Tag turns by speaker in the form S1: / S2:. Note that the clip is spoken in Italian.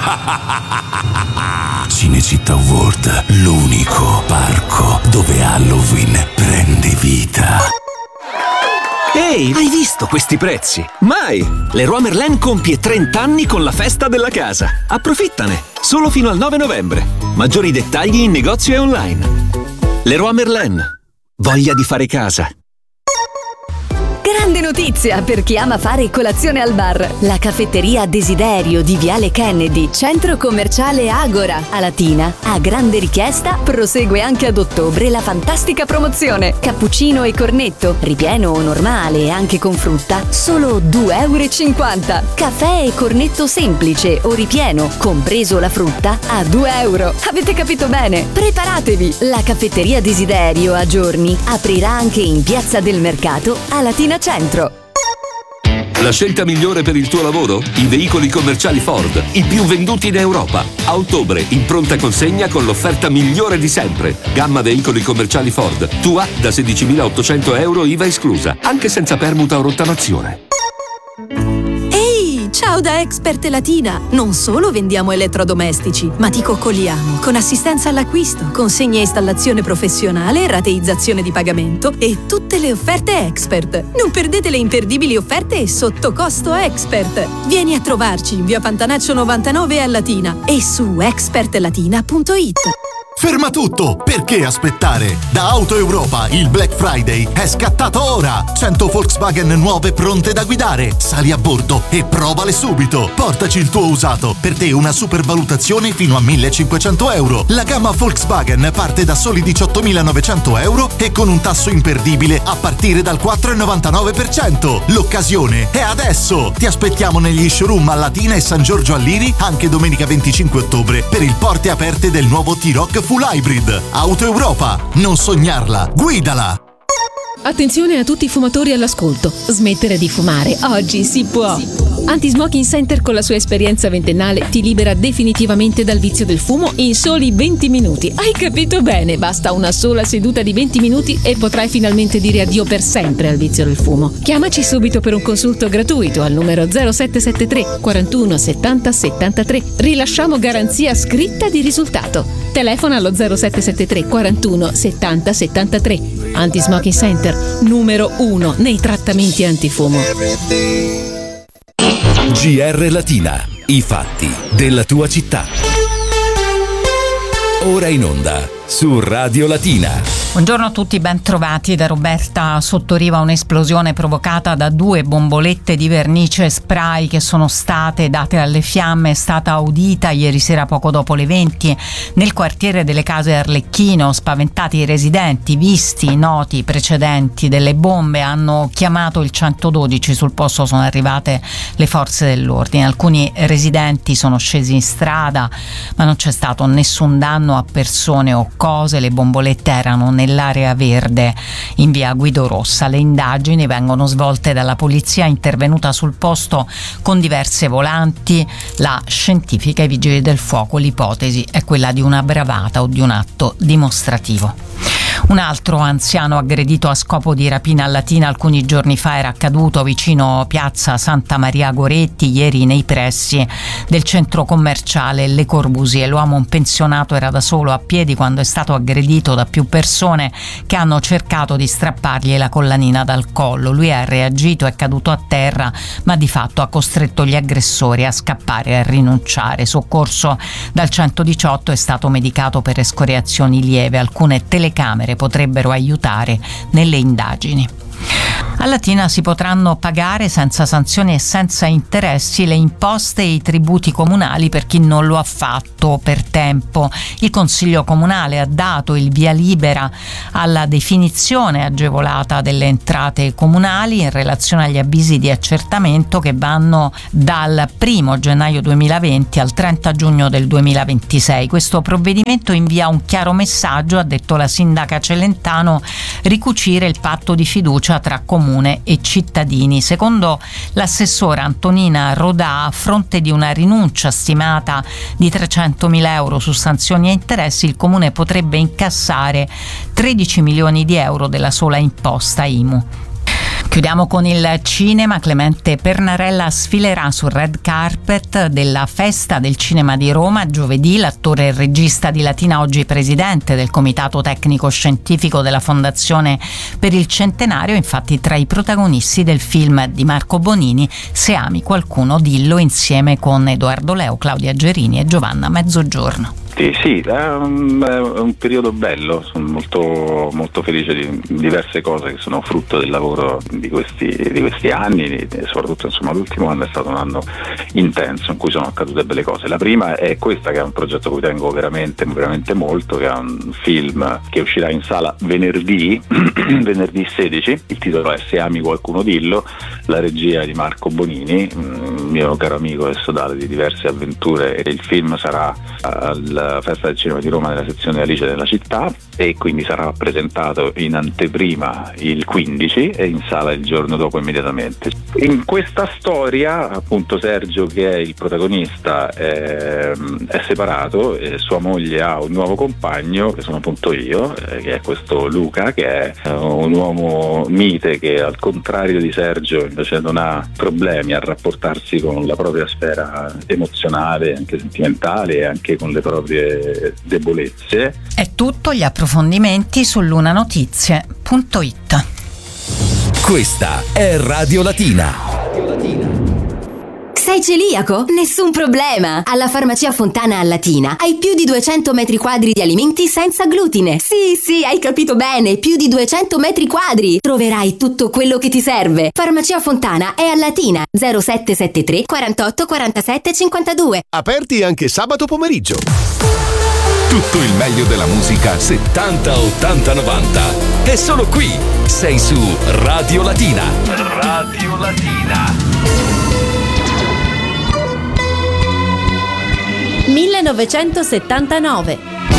S1: Cinecittà World, l'unico parco dove Halloween prende vita.
S2: Ehi, hai visto questi prezzi? Mai! Leroy Merlin compie 30 anni con la festa della casa. Approfittane! Solo fino al 9 novembre. Maggiori dettagli in negozio e online. Leroy Merlin. Voglia di fare casa.
S3: Grande notizia per chi ama fare colazione al bar. La caffetteria Desiderio di Viale Kennedy, centro commerciale Agora, a Latina, a grande richiesta, prosegue anche ad ottobre la fantastica promozione. Cappuccino e cornetto, ripieno o normale e anche con frutta, solo €2,50. Caffè e cornetto semplice o ripieno, compreso la frutta, a €2. Avete capito bene? Preparatevi! La caffetteria Desiderio a giorni aprirà anche in Piazza del Mercato a Latina Centro.
S4: La scelta migliore per il tuo lavoro? I veicoli commerciali Ford, i più venduti in Europa. A ottobre, in pronta consegna con l'offerta migliore di sempre. Gamma veicoli commerciali Ford. Tua da €16.800 IVA esclusa, anche senza permuta o rottamazione.
S5: Ciao da Expert Latina! Non solo vendiamo elettrodomestici, ma ti coccoliamo con assistenza all'acquisto, consegna e installazione professionale, rateizzazione di pagamento e tutte le offerte Expert. Non perdete le imperdibili offerte sotto costo Expert. Vieni a trovarci in via Pantanaccio 99 a Latina e su expertlatina.it.
S6: Ferma tutto! Perché aspettare? Da Auto Europa il Black Friday è scattato ora! 100 Volkswagen nuove pronte da guidare. Sali a bordo e provale subito. Portaci il tuo usato. Per te una supervalutazione fino a €1.500. La gamma Volkswagen parte da soli €18.900 e con un tasso imperdibile a partire dal 4,99%. L'occasione è adesso! Ti aspettiamo negli showroom a Latina e San Giorgio Alliri anche domenica 25 ottobre per il porte aperte del nuovo T-Roc Full Hybrid. Auto Europa, non sognarla, guidala!
S7: Attenzione a tutti i fumatori all'ascolto. Smettere di fumare oggi si può. Anti-Smoking Center con la sua esperienza ventennale ti libera definitivamente dal vizio del fumo in soli 20 minuti. Hai capito bene? Basta una sola seduta di 20 minuti e potrai finalmente dire addio per sempre al vizio del fumo. Chiamaci subito per un consulto gratuito al numero 0773 41 70 73. Rilasciamo garanzia scritta di risultato. Telefona allo 0773 41 70 73. Anti-Smoking Center, numero 1 nei trattamenti antifumo.
S1: GR Latina, i fatti della tua città. Ora in onda su Radio Latina.
S8: Buongiorno a tutti, ben trovati da Roberta Sottoriva. Un'esplosione provocata da 2 bombolette di vernice spray che sono state date alle fiamme è stata udita ieri sera poco dopo le 20 nel quartiere delle Case Arlecchino. Spaventati i residenti, visti i noti precedenti delle bombe, hanno chiamato il 112. Sul posto sono arrivate le forze dell'ordine. Alcuni residenti sono scesi in strada, ma non c'è stato nessun danno a persone o cose. Le bombolette erano nell'area verde in via Guido Rossa. Le indagini vengono svolte dalla polizia intervenuta sul posto con diverse volanti. La scientifica e i vigili del fuoco, l'ipotesi è quella di una bravata o di un atto dimostrativo. Un altro anziano aggredito a scopo di rapina a Latina alcuni giorni fa era accaduto vicino piazza Santa Maria Goretti, ieri nei pressi del centro commerciale Le Corbusier. L'uomo, un pensionato, era da solo a piedi quando è stato aggredito da più persone che hanno cercato di strappargli la collanina dal collo. Lui ha reagito, è caduto a terra, ma di fatto ha costretto gli aggressori a scappare e a rinunciare. Soccorso dal 118, è stato medicato per escoriazioni lieve. Alcune telecamere potrebbero aiutare nelle indagini. A Latina si potranno pagare senza sanzioni e senza interessi le imposte e i tributi comunali per chi non lo ha fatto per tempo. Il Consiglio Comunale ha dato il via libera alla definizione agevolata delle entrate comunali in relazione agli avvisi di accertamento che vanno dal 1 gennaio 2020 al 30 giugno del 2026. Questo provvedimento invia un chiaro messaggio, ha detto la sindaca Celentano, ricucire il patto di fiducia tra comune e cittadini. Secondo l'assessora Antonina Rodà, a fronte di una rinuncia stimata di 300.000 euro su sanzioni e interessi, il comune potrebbe incassare 13 milioni di euro della sola imposta IMU. Chiudiamo con il cinema. Clemente Pernarella sfilerà sul red carpet della Festa del Cinema di Roma giovedì. L'attore e regista di Latina, oggi presidente del Comitato Tecnico Scientifico della Fondazione per il Centenario, infatti tra i protagonisti del film di Marco Bonini Se ami qualcuno dillo, insieme con Edoardo Leo, Claudia Gerini e Giovanna Mezzogiorno.
S9: Sì, è un periodo bello, sono molto, molto felice di diverse cose che sono frutto del lavoro di questi anni, e soprattutto insomma l'ultimo anno è stato un anno intenso in cui sono accadute belle cose. La prima è questa, che è un progetto a cui tengo veramente, veramente molto, che è un film che uscirà in sala venerdì 16, il titolo è Se ami qualcuno dillo, la regia di Marco Bonini, mio caro amico e sodale di diverse avventure, e il film sarà alla Festa del Cinema di Roma nella sezione Alice nella città, e quindi sarà presentato in anteprima il 15 e in sala il giorno dopo immediatamente. In questa storia appunto Sergio, che è il protagonista, è separato e sua moglie ha un nuovo compagno, che sono appunto io, che è questo Luca, che è un uomo mite che al contrario di Sergio invece non ha problemi a rapportarsi con la propria sfera emozionale, anche sentimentale, e anche con le proprie debolezze.
S8: È tutto, gli approfondimenti su lunanotizie.it.
S1: Questa è Radio Latina.
S3: Sei celiaco? Nessun problema! Alla Farmacia Fontana a Latina hai più di 200 metri quadri di alimenti senza glutine. Sì, hai capito bene, più di 200 metri quadri! Troverai tutto quello che ti serve. Farmacia Fontana è a Latina, 0773 48 47 52.
S10: Aperti anche sabato pomeriggio.
S1: Tutto il meglio della musica 70, 80, 90 è solo qui. Sei su Radio Latina. Radio Latina.
S11: 1979.